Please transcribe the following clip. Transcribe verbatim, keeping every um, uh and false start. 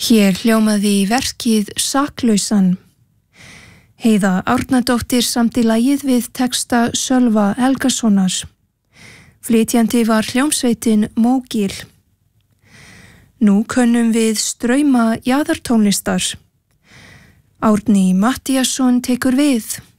Hér hljómaði verkið Saklausan. Heiða Árnadóttir samdi lagið við texta Sölva Helgasonar. Flytjandi var hljómsveitin Mógil. Nú könnum við strauma jaðartónlistar. Árni Matthíasson tekur við.